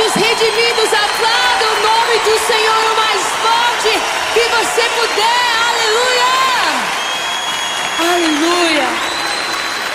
os redimidos, aplauda o nome do Senhor o mais forte que você puder.